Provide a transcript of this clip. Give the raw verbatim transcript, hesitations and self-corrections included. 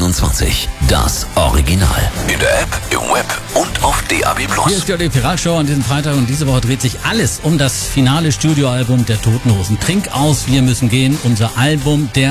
einundzwanzig. Das Original. In der App, im Web und auf D A B plus. Hier ist die Piratshow an diesem Freitag und diese Woche dreht sich alles um das finale Studioalbum der Toten Hosen. Trink aus, wir müssen gehen. Unser Album der